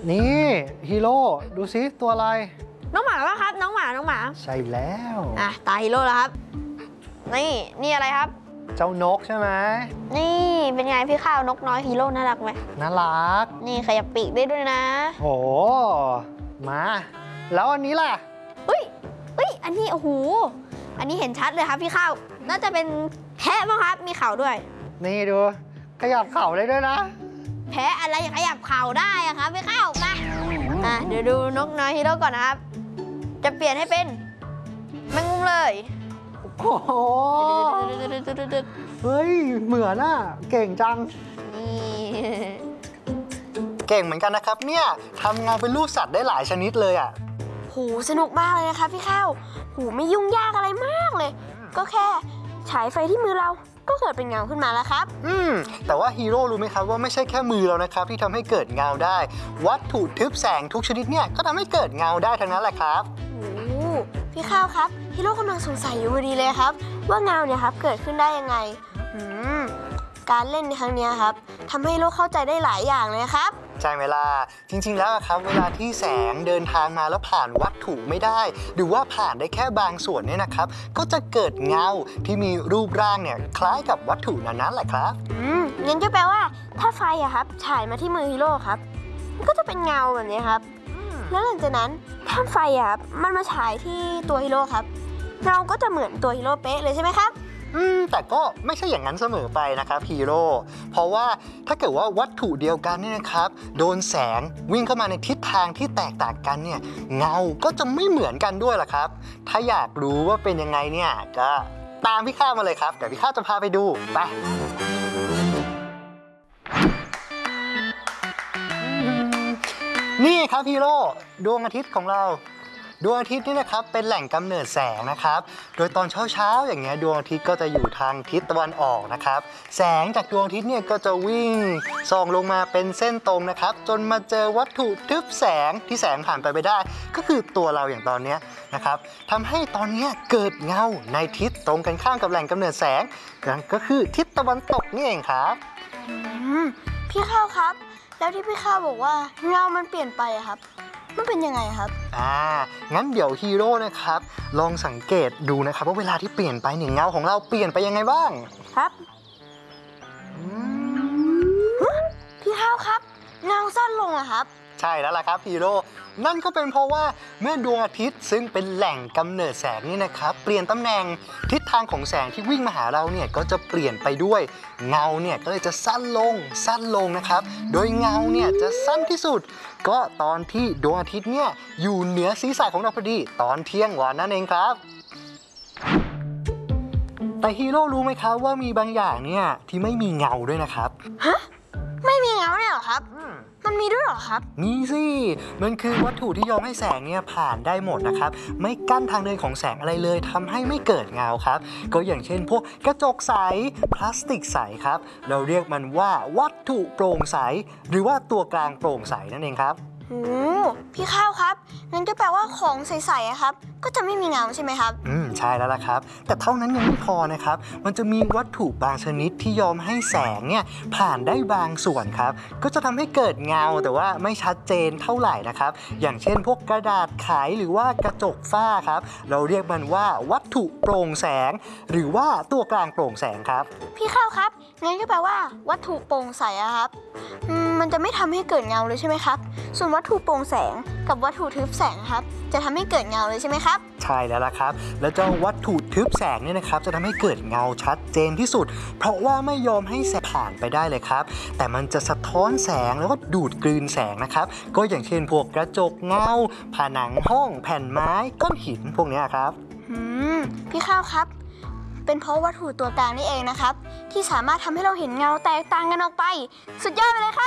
นี่ฮีโร่ดูซิตัวอะไรน้องหมาป่ะครับน้องหมาใช่แล้วตาฮีโร่แล้วครับนี่อะไรครับเจ้านกใช่ไหมนี่เป็นไงพี่ข้าวนกน้อยฮีโร่น่ารักไหมน่ารักนี่ขยับปีกได้ด้วยนะโอ้มาแล้วอันนี้ล่ะอันนี้โอ้โหอันนี้เห็นชัดเลยครับพี่ข้าวน่าจะเป็นแพะมั้งครับมีเข่าด้วยนี่ดูขยับเข่าได้ด้วยนะแพะอะไรขยับเข่าได้อะครับพี่ข้าวมาเดี๋ยวดูนกน้อยฮีโร่ก่อนนะครับจะเปลี่ยนให้เป็นแมงมุมเลยโอ้โหเฮ้ยเหมือนอ่ะเก่งจังเก่งเหมือนกันนะครับเนี่ยทำงานเป็นรูปสัตว์ได้หลายชนิดเลยอ่ะโหสนุกมากเลยนะครับพี่ข้าวโหไม่ยุ่งยากอะไรมากเลยก็แค่ฉายไฟที่มือเราก็เกิดเป็นเงาขึ้นมาแล้วครับแต่ว่าฮีโร่รู้ไหมครับว่าไม่ใช่แค่มือเรานะครับที่ทำให้เกิดเงาได้วัตถุทึบแสงทุกชนิดเนี่ยก็ทำให้เกิดเงาได้ทั้งนั้นแหละครับพี่ข้าวครับฮีโร่กำลังสงสัยอยู่พอดีเลยครับว่าเงาเนี่ยครับเกิดขึ้นได้ยังไงการเล่นในครั้งนี้ครับทำให้ฮีโร่เข้าใจได้หลายอย่างเลยครับใช่ไหมล่ะจริงๆแล้วครับเวลาที่แสงเดินทางมาแล้วผ่านวัตถุไม่ได้หรือว่าผ่านได้แค่บางส่วนเนี่ยนะครับก็จะเกิดเงาที่มีรูปร่างเนี่ยคล้ายกับวัตถุนั้นแหละครับงั้นก็แปลว่าถ้าไฟอะครับฉายมาที่มือฮีโร่ครับมันก็จะเป็นเงาแบบนี้ครับแล้วหลังจากนั้นถ้าไฟอะครับมันมาฉายที่ตัวฮีโร่ครับเงาก็จะเหมือนตัวฮีโร่เป๊ะเลยใช่ไหมครับแต่ก็ไม่ใช่อย่างนั้นเสมอไปนะครับฮีโร่เพราะว่าถ้าเกิดว่าวัตถุเดียวกันเนี่ยนะครับโดนแสงวิ่งเข้ามาในทิศทางที่แตกต่างกันเนี่ยเงาก็จะไม่เหมือนกันด้วยล่ะครับถ้าอยากรู้ว่าเป็นยังไงเนี่ยก็ตามพี่ข้ามาเลยครับเดี๋ยวพี่ข้าจะพาไปดูไปนี่ครับฮีโร่ดวงอาทิตย์ของเราดวงอาทิตย์นี่นะครับเป็นแหล่งกำเนิดแสงนะครับโดยตอนเช้าอย่างเงี้ยดวงอาทิตย์ก็จะอยู่ทางทิศตะวันออกนะครับแสงจากดวงอาทิตย์เนี่ยก็จะวิ่งส่องลงมาเป็นเส้นตรงนะครับจนมาเจอวัตถุทึบแสงที่แสงผ่านไปไม่ได้ก็คือตัวเราอย่างตอนนี้นะครับทำให้ตอนนี้เกิดเงาในทิศตรงกันข้ามกับแหล่งกำเนิดแสงนั่นก็คือทิศตะวันตกนี่เองครับพี่ข้าวครับแล้วที่พี่ข้าวบอกว่าเงามันเปลี่ยนไปครับมันเป็นยังไงครับงั้นเดี๋ยวฮีโร่นะครับลองสังเกตดูนะครับว่าเวลาที่เปลี่ยนไปเนี่ยเงาของเราเปลี่ยนไปยังไงบ้างครับพี่ข้าวครับเงาสั้นลงอะครับใช่แล้วล่ะครับฮีโร่นั่นก็เป็นเพราะว่าเมื่อดวงอาทิตย์ซึ่งเป็นแหล่งกำเนิดแสงนี่นะครับเปลี่ยนตำแหน่งทิศทางของแสงที่วิ่งมาหาเราเนี่ยก็จะเปลี่ยนไปด้วยเงาเนี่ยก็เลยจะสั้นลงนะครับโดยเงาเนี่ยจะสั้นที่สุดก็ตอนที่ดวงอาทิตย์เนี่ยอยู่เหนือศีรษะของเราพอดีตอนเที่ยงวันนั่นเองครับแต่ฮีโร่รู้ไหมครับว่ามีบางอย่างเนี่ยที่ไม่มีเงาด้วยนะครับฮะไม่มีเงาเนี่ยหรอครับมันมีด้วยหรอครับมีสิมันคือวัตถุที่ยอมให้แสงเนี่ยผ่านได้หมดนะครับไม่กั้นทางเดินของแสงอะไรเลยทำให้ไม่เกิดเงาครับก็อย่างเช่นพวกกระจกใสพลาสติกใสครับเราเรียกมันว่าวัตถุโปร่งใสหรือว่าตัวกลางโปร่งใสนั่นเองครับพี่ข้าวครับงั้นก็แปลว่าของใสๆครับก็จะไม่มีเงาใช่ไหมครับใช่แล้วล่ะครับแต่เท่านั้นยังไม่พอนะครับมันจะมีวัตถุบางชนิดที่ยอมให้แสงเนี่ยผ่านได้บางส่วนครับก็จะทำให้เกิดเงาแต่ว่าไม่ชัดเจนเท่าไหร่นะครับอย่างเช่นพวกกระดาษไขหรือว่ากระจกฝ้าครับเราเรียกมันว่าวัตถุโปร่งแสงหรือว่าตัวกลางโปร่งแสงครับพี่ข้าวครับงั้นก็แปลว่าวัตถุโปร่งใสครับมันจะไม่ทำให้เกิดเงาเลยใช่ไหมครับส่วนวัตถุโปร่งแสงกับวัตถุทึบแสงครับจะทำให้เกิดเงาเลยใช่ไหมครับใช่แล้วล่ะครับแล้วเจ้าวัตถุทึบแสงเนี่ยนะครับจะทำให้เกิดเงาชัดเจนที่สุดเพราะว่าไม่ยอมให้แสงผ่านไปได้เลยครับแต่มันจะสะท้อนแสงแล้วก็ดูดกลืนแสงนะครับก็อย่างเช่นพวกกระจกเงาผนังห้องแผ่นไม้ก้อนหินพวกนี้ครับพี่ข้าวครับเป็นเพราะวัตถุตัวกลางนี่เองนะครับที่สามารถทำให้เราเห็นเงาแตกต่างกันออกไปสุดยอดไปเลยครับ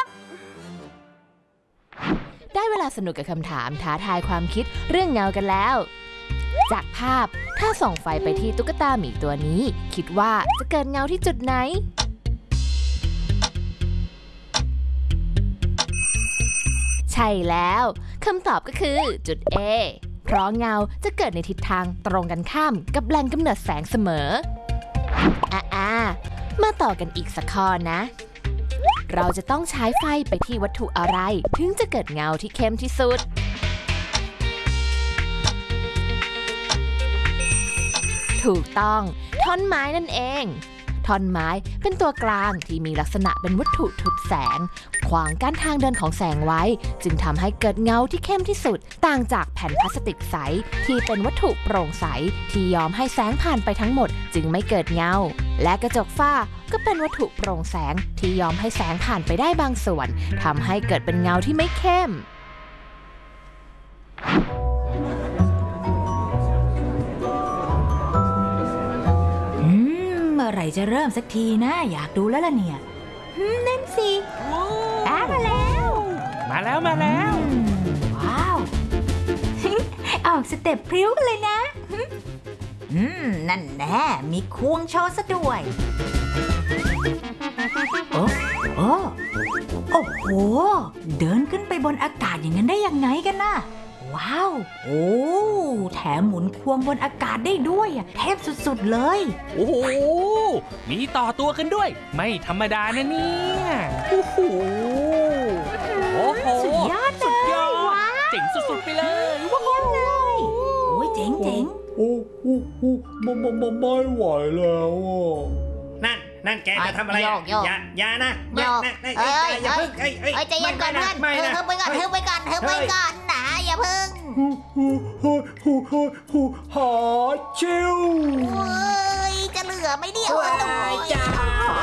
ได้เวลาสนุกกับคำถามท้าทายความคิดเรื่องเงากันแล้วจากภาพถ้าส่องไฟไปที่ตุ๊กตาหมีตัวนี้คิดว่าจะเกิดเงาที่จุดไหนใช่แล้วคำตอบก็คือจุด A เพราะเงาจะเกิดในทิศทางตรงกันข้ามกับแหล่งกำเนิดแสงเสมอมาต่อกันอีกสักข้อนะเราจะต้องใช้ไฟไปที่วัตถุอะไรถึงจะเกิดเงาที่เข้มที่สุดถูกต้องท่อนไม้นั่นเองท่อนไม้เป็นตัวกลางที่มีลักษณะเป็นวัตถุทึบแสงขวางกั้นทางเดินของแสงไว้จึงทำให้เกิดเงาที่เข้มที่สุดต่างจากแผ่นพลาสติกใสที่เป็นวัตถุโปร่งใสที่ยอมให้แสงผ่านไปทั้งหมดจึงไม่เกิดเงาและกระจกฝ้าก็เป็นวัตถุโปร่งแสงที่ยอมให้แสงผ่านไปได้บางส่วนทำให้เกิดเป็นเงาที่ไม่เข้มเมื่อไหร่จะเริ่มสักทีนะอยากดูแล้วล่ะเนี่ยนั่นสิมาแล้วมาแล้วว้าว ออกสเต็ปพริ้วกันเลยนะนั่นแน่มีควงโชว์ซะด้วยโอ้โหเดินขึ้นไปบนอากาศอย่างนั้นได้ยังไงกันน่ะว้าวโอ้แถมหมุนควงบนอากาศได้ด้วยเทพสุดๆเลยโอ้โหมีต่อตัวกันด้วยไม่ธรรมดานะเนี่ยโอ้โหสุดยอดเลยว้าวเจ๋งสุดๆไปเลยว้าวเลยโอ้ยเจ๋งโอ้ไม่ไหวแล้วนั่นแกจะทำอะไรอย่านะอย่าพึ่งใจเย็นก่อนเพื่อนเธอไปก่อนนะอย่าพึ่งหาชิวจะเหลือไม่เดียวจ้า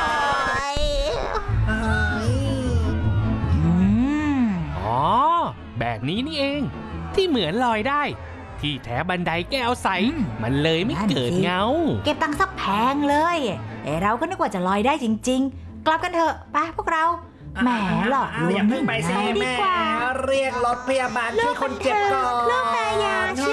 อ๋อแบบนี้นี่เองที่เหมือนลอยได้ที่แท้บันไดแก้วใสมันเลยไม่เกิดเงาเก็บตังค์สักแพงเลยเราก็นึกว่าจะลอยได้จริงๆกลับกันเถอะไปพวกเราแหมหลอกลวงอย่าเพิ่งไปสิแม่เรียกรถพยาบาลช่วยคนเจ็บก่อนลูกแม่ยา